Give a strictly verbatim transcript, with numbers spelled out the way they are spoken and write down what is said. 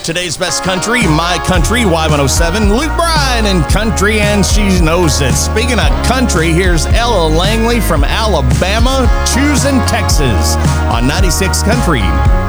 Today's best country, My Country, Y one oh seven. Luke Bryan and Country, and she knows it. Speaking of country, here's Ella Langley from Alabama, choosing Texas on ninety-six Country.